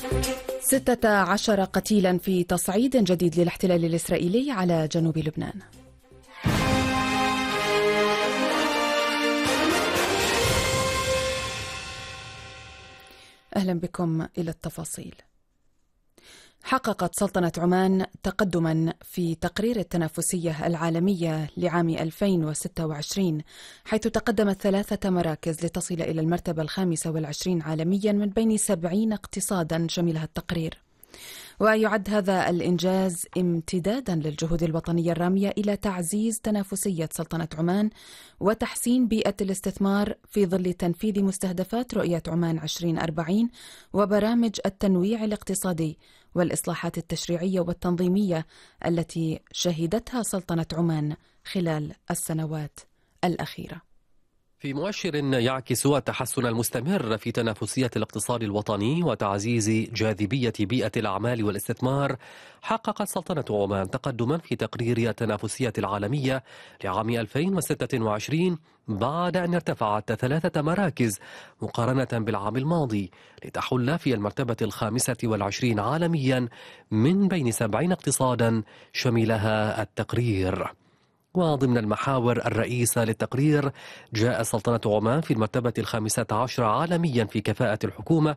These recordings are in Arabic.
16 قتيلا في تصعيد جديد للاحتلال الإسرائيلي على جنوب لبنان. أهلا بكم إلى التفاصيل. حققت سلطنة عمان تقدما في تقرير التنافسية العالمية لعام 2026، حيث تقدمت 3 مراكز لتصل إلى المرتبة 25 عالميا من بين 70 اقتصادا شملها التقرير. ويعد هذا الإنجاز امتدادا للجهود الوطنية الرامية إلى تعزيز تنافسية سلطنة عمان وتحسين بيئة الاستثمار في ظل تنفيذ مستهدفات رؤية عمان 2040 وبرامج التنويع الاقتصادي والإصلاحات التشريعية والتنظيمية التي شهدتها سلطنة عمان خلال السنوات الأخيرة. في مؤشر يعكس التحسن المستمر في تنافسية الاقتصاد الوطني وتعزيز جاذبية بيئة الأعمال والاستثمار، حققت سلطنة عمان تقدما في تقرير التنافسية العالمية لعام 2026 بعد أن ارتفعت 3 مراكز مقارنة بالعام الماضي لتحل في المرتبة 25 عالميا من بين 70 اقتصادا شملها التقرير. وضمن المحاور الرئيسة للتقرير جاء سلطنة عمان في المرتبة 15 عالميا في كفاءة الحكومة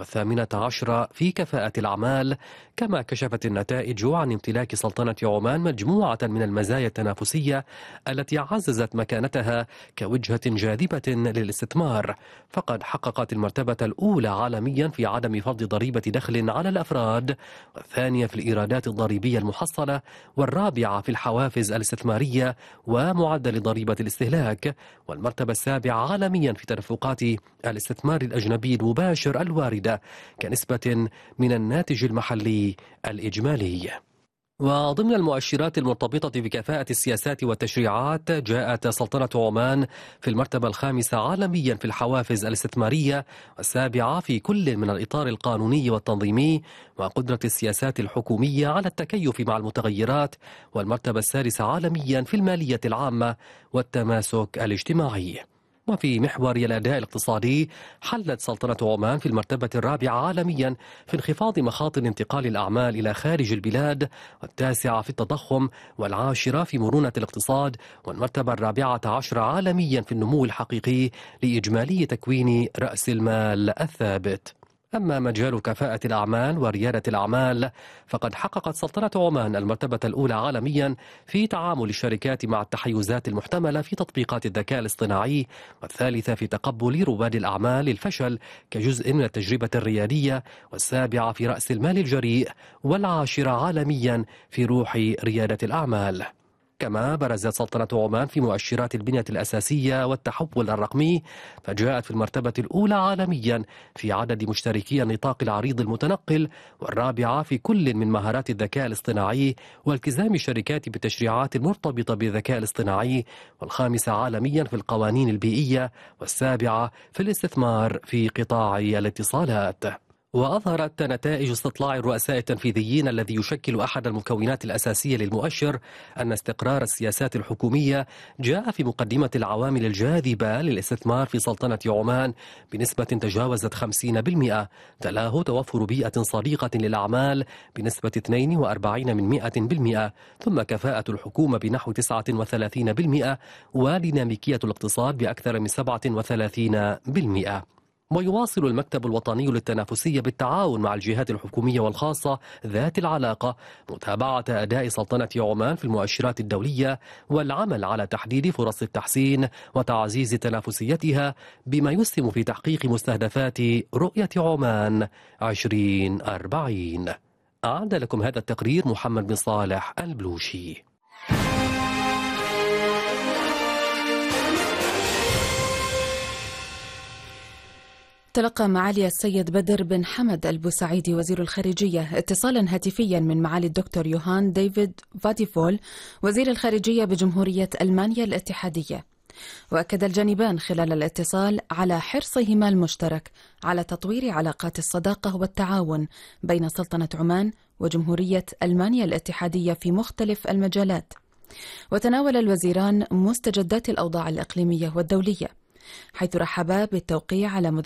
و18 في كفاءة الأعمال. كما كشفت النتائج عن امتلاك سلطنة عمان مجموعة من المزايا التنافسية التي عززت مكانتها كوجهة جاذبة للاستثمار، فقد حققت المرتبة الأولى عالميا في عدم فرض ضريبة دخل على الأفراد، والثانية في الإيرادات الضريبية المحصلة، والرابعة في الحوافز الاستثمارية ومعدل ضريبة الاستهلاك، والمرتبة 7 عالميا في تدفقات الاستثمار الأجنبي المباشر الواردة كنسبة من الناتج المحلي الإجمالي. وضمن المؤشرات المرتبطة بكفاءة السياسات والتشريعات جاءت سلطنة عمان في المرتبة 5 عالميا في الحوافز الاستثمارية، و7 في كل من الإطار القانوني والتنظيمي وقدرة السياسات الحكومية على التكيف مع المتغيرات، والمرتبة 6 عالميا في المالية العامة والتماسك الاجتماعي. وفي محور الأداء الاقتصادي حلت سلطنة عمان في المرتبة 4 عالميا في انخفاض مخاطر انتقال الأعمال إلى خارج البلاد، و9 في التضخم، و10 في مرونة الاقتصاد، والمرتبة 14 عالميا في النمو الحقيقي لإجمالي تكوين رأس المال الثابت. أما مجال كفاءة الأعمال وريادة الأعمال فقد حققت سلطنة عمان المرتبة الأولى عالميا في تعامل الشركات مع التحيزات المحتملة في تطبيقات الذكاء الاصطناعي، والثالثة في تقبل رواد الأعمال الفشل كجزء من التجربة الريادية، والسابعة في رأس المال الجريء، وال10 عالميا في روح ريادة الأعمال. كما برزت سلطنة عمان في مؤشرات البنية الأساسية والتحول الرقمي، فجاءت في المرتبة الأولى عالميا في عدد مشتركي النطاق العريض المتنقل، والرابعة في كل من مهارات الذكاء الاصطناعي والتزام الشركات بالتشريعات المرتبطة بالذكاء الاصطناعي، والخامسة عالميا في القوانين البيئية، والسابعة في الاستثمار في قطاع الاتصالات. وأظهرت نتائج استطلاع الرؤساء التنفيذيين الذي يشكل أحد المكونات الأساسية للمؤشر أن استقرار السياسات الحكومية جاء في مقدمة العوامل الجاذبة للاستثمار في سلطنة عمان بنسبة تجاوزت 50%، تلاه توفر بيئة صديقة للأعمال بنسبة 42%، ثم كفاءة الحكومة بنحو 39%، وديناميكية الاقتصاد بأكثر من 37%. ويواصل المكتب الوطني للتنافسية بالتعاون مع الجهات الحكومية والخاصة ذات العلاقة متابعة أداء سلطنة عمان في المؤشرات الدولية، والعمل على تحديد فرص التحسين وتعزيز تنافسيتها بما يسهم في تحقيق مستهدفات رؤية عمان 2040. أعد لكم هذا التقرير محمد بن صالح البلوشي. تلقى معالي السيد بدر بن حمد البوسعيدي وزير الخارجية اتصالا هاتفيا من معالي الدكتور يوهان ديفيد فاديفول وزير الخارجية بجمهورية ألمانيا الاتحادية. وأكد الجانبان خلال الاتصال على حرصهما المشترك على تطوير علاقات الصداقة والتعاون بين سلطنة عمان وجمهورية ألمانيا الاتحادية في مختلف المجالات. وتناول الوزيران مستجدات الأوضاع الإقليمية والدولية، حيث رحبا بالتوقيع على